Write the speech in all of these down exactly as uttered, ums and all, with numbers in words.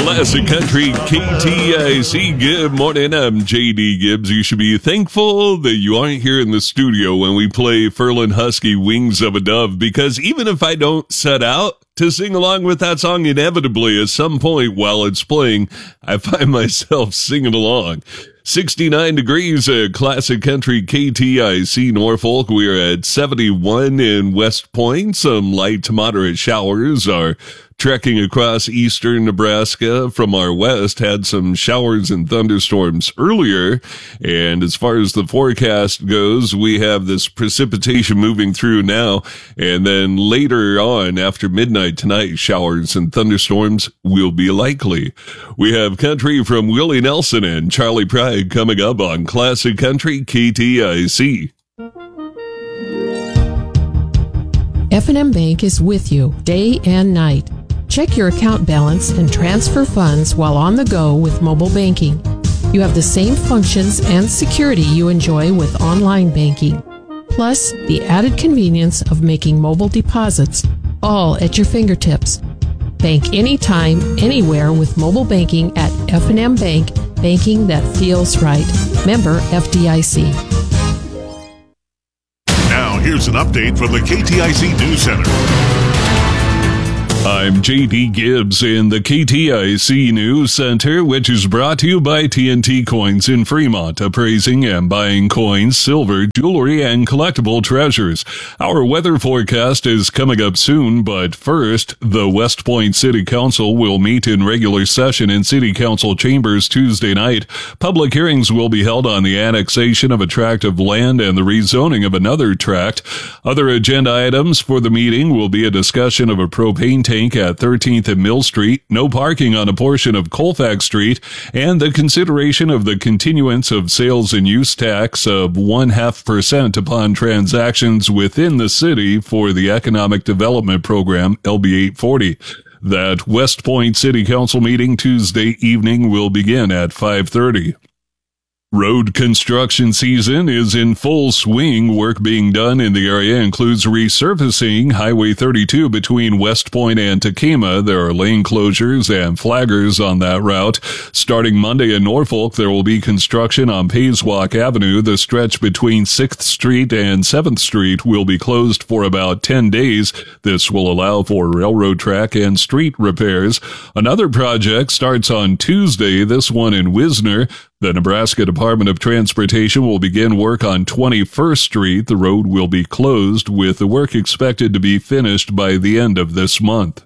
Classic Country K T I C. Good morning. I'm J D Gibbs. You should be thankful that you aren't here in the studio when we play Ferlin Husky Wings of a Dove, because even if I don't set out to sing along with that song, inevitably at some point while it's playing, I find myself singing along. sixty-nine degrees at Classic Country K T I C Norfolk. We're at seventy-one in West Point. Some light to moderate showers are trekking across eastern Nebraska from our west. Had some showers and thunderstorms earlier. And as far as the forecast goes, we have this precipitation moving through now. And then later on, after midnight tonight, showers and thunderstorms will be likely. We have country from Willie Nelson and Charlie Pride coming up on Classic Country K T I C. F and M Bank is with you day and night. Check your account balance and transfer funds while on the go with mobile banking. You have the same functions and security you enjoy with online banking, plus the added convenience of making mobile deposits, all at your fingertips. Bank anytime, anywhere with mobile banking at F and M Bank, banking that feels right. Member F D I C. Now here's an update from the K T I C News Center. I'm J D Gibbs in the K T I C News Center, which is brought to you by T N T Coins in Fremont, appraising and buying coins, silver, jewelry, and collectible treasures. Our weather forecast is coming up soon, but first, the West Point City Council will meet in regular session in City Council chambers Tuesday night. Public hearings will be held on the annexation of a tract of land and the rezoning of another tract. Other agenda items for the meeting will be a discussion of a propane tank at thirteenth and Mill Street, no parking on a portion of Colfax Street, and the consideration of the continuance of sales and use tax of one half percent upon transactions within the city for the Economic Development Program, L B eight forty. That West Point City Council meeting Tuesday evening will begin at five thirty. Road construction season is in full swing. Work being done in the area includes resurfacing Highway thirty-two between West Point and Takema. There are lane closures and flaggers on that route. Starting Monday in Norfolk, there will be construction on Payswalk Avenue. The stretch between sixth Street and seventh Street will be closed for about ten days. This will allow for railroad track and street repairs. Another project starts on Tuesday, this one in Wisner. The Nebraska Department of Transportation will begin work on twenty-first Street. The road will be closed, with the work expected to be finished by the end of this month.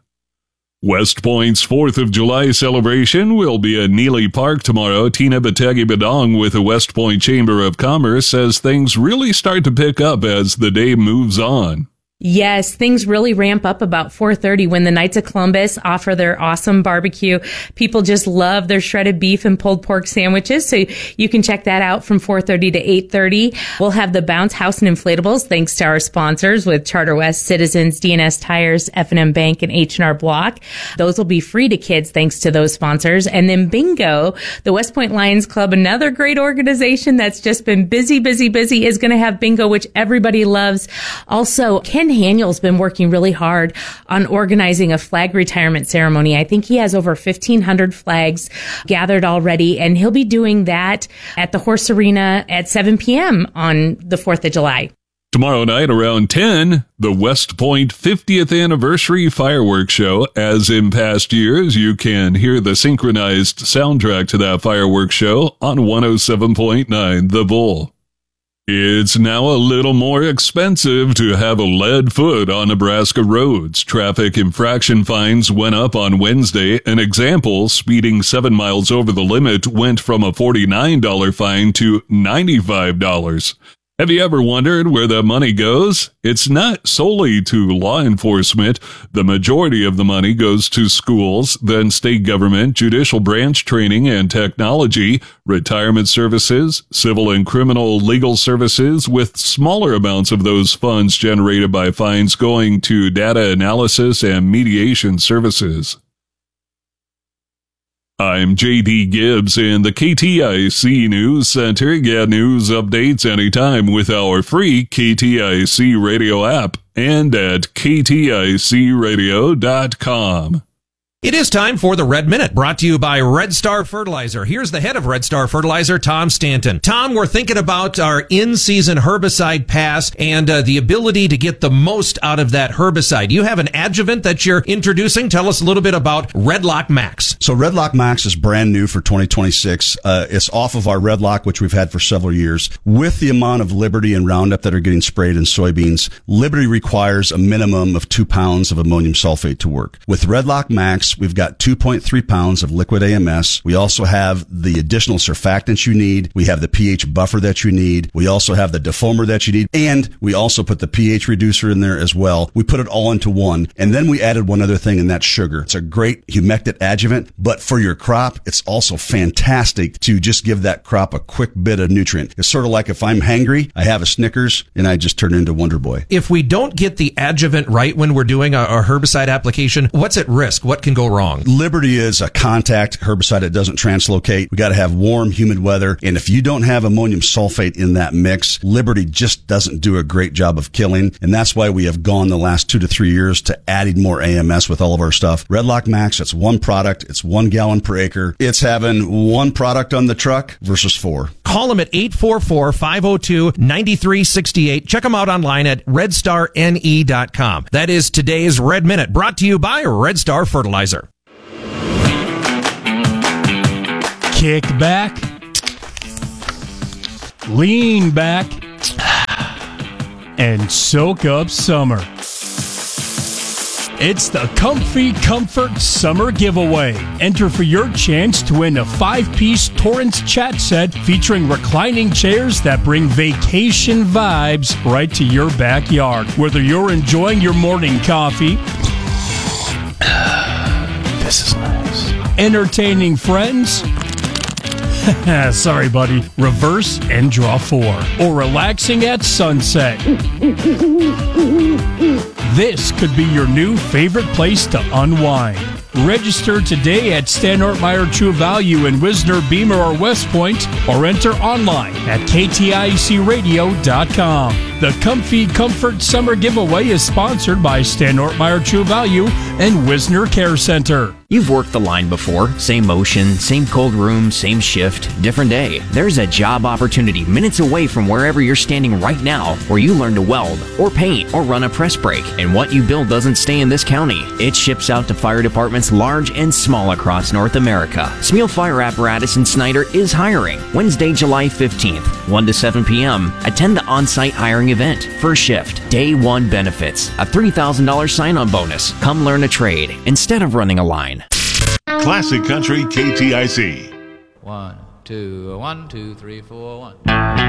West Point's fourth of July celebration will be at Neely Park tomorrow. Tina Bategi Badong with the West Point Chamber of Commerce says things really start to pick up as the day moves on. Yes, things really ramp up about four thirty when the Knights of Columbus offer their awesome barbecue. People just love their shredded beef and pulled pork sandwiches, so you can check that out from four thirty to eight thirty. We'll have the Bounce House and Inflatables, thanks to our sponsors with Charter West, Citizens, D and S Tires, F and M Bank, and H and R Block. Those will be free to kids thanks to those sponsors. And then Bingo, the West Point Lions Club, another great organization that's just been busy, busy, busy, is going to have bingo, which everybody loves. Also, Ken Haniel's been working really hard on organizing a flag retirement ceremony. I think he has over fifteen hundred flags gathered already, and he'll be doing that at the Horse Arena at seven p.m. on the fourth of July. Tomorrow night around ten, the West Point fiftieth Anniversary Fireworks Show. As in past years, you can hear the synchronized soundtrack to that fireworks show on one oh seven point nine The Bull. It's now a little more expensive to have a lead foot on Nebraska roads. Traffic infraction fines went up on Wednesday. An example, speeding seven miles over the limit went from a forty-nine dollars fine to ninety-five dollars. Have you ever wondered where that money goes? It's not solely to law enforcement. The majority of the money goes to schools, then state government, judicial branch training and technology, retirement services, civil and criminal legal services, with smaller amounts of those funds generated by fines going to data analysis and mediation services. I'm J D Gibbs in the K T I C News Center. Get news updates anytime with our free K T I C radio app and at K T I C radio dot com. It is time for the Red Minute, brought to you by Red Star Fertilizer. Here's the head of Red Star Fertilizer, Tom Stanton. Tom, we're thinking about our in-season herbicide pass and uh, the ability to get the most out of that herbicide. You have an adjuvant that you're introducing. Tell us a little bit about Redlock Max. So Redlock Max is brand new for twenty twenty-six. Uh, it's off of our Redlock, which we've had for several years. With the amount of Liberty and Roundup that are getting sprayed in soybeans, Liberty requires a minimum of two pounds of ammonium sulfate to work. With Redlock Max, we've got two point three pounds of liquid A M S. We also have the additional surfactants you need. We have the pH buffer that you need. We also have the defoamer that you need. And we also put the pH reducer in there as well. We put it all into one. And then we added one other thing, and that's sugar. It's a great humectant adjuvant, but for your crop, it's also fantastic to just give that crop a quick bit of nutrient. It's sort of like if I'm hangry, I have a Snickers, and I just turn into Wonder Boy. If we don't get the adjuvant right when we're doing a, a herbicide application, what's at risk? What can go wrong? Liberty is a contact herbicide that doesn't translocate. We got to have warm, humid weather. And if you don't have ammonium sulfate in that mix, Liberty just doesn't do a great job of killing. And that's why we have gone the last two to three years to adding more A M S with all of our stuff. Redlock Max, it's one product. It's one gallon per acre. It's having one product on the truck versus four. Call them at eight four four, five oh two, nine three six eight. Check them out online at red star n e dot com. That is today's Red Minute, brought to you by Red Star Fertilizer. Kick back, lean back, and soak up summer. It's the Comfy Comfort Summer Giveaway. Enter for your chance to win a five-piece Torrance chat set featuring reclining chairs that bring vacation vibes right to your backyard. Whether you're enjoying your morning coffee, this is nice, entertaining friends, sorry, buddy. Reverse and draw four. Or relaxing at sunset. This could be your new favorite place to unwind. Register today at Stanhart-Meyer True Value in Wisner, Beamer, or West Point, or enter online at k t i c radio dot com. The Comfy Comfort Summer Giveaway is sponsored by Stanhart-Meyer True Value and Wisner Care Center. You've worked the line before. Same motion, same cold room, same shift, different day. There's a job opportunity minutes away from wherever you're standing right now where you learn to weld or paint or run a press brake. And what you build doesn't stay in this county. It ships out to fire departments large and small across North America. Smeal Fire Apparatus in Snyder is hiring. Wednesday, July fifteenth, one to seven p.m. Attend the on-site hiring event. First shift, day one benefits, a three thousand dollars sign-on bonus. Come learn a trade instead of running a line. Classic Country K T I C. One, two, one, two, three, four, one.